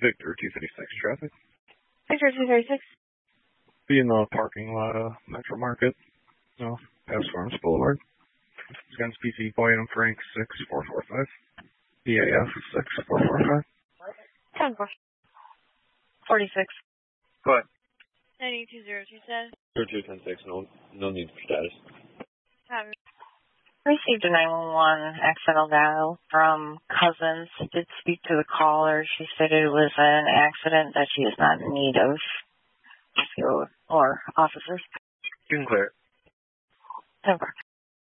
Victor 256 traffic. Victor 236. Be in the parking lot of Metro Market, past Farms Boulevard. Against PC Boynham Frank 6445. BAF 6445. 10 46. Go ahead. 98202 said. 0216, no need for status. Received a 911 accidental dial from Cousins. Did speak to the caller. She stated it was an accident that she is not in need of or officers. You can clear it. 10